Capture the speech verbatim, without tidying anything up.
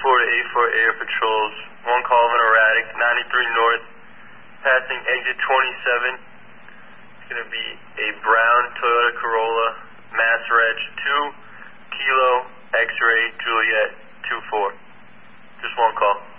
four to eight four Air Patrols. One call of an erratic, ninety-three north, passing exit twenty-seven. It's going to be a brown Toyota Corolla, Mass Reg two, Kilo, X-Ray, Juliet, two four. Just one call.